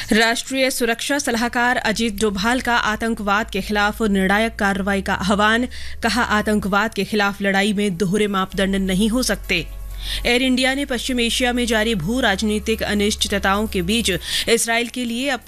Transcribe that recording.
राष्ट्रीय सुरक्षा सलाहकार अजीत डोभाल का आतंकवाद के खिलाफ निर्णायक कार्रवाई का आह्वान। कहा, आतंकवाद के खिलाफ लड़ाई में दोहरे मापदंड नहीं हो सकते। एयर इंडिया ने पश्चिम एशिया में जारी भू राजनीतिक अनिश्चितताओं के बीच इसराइल के लिए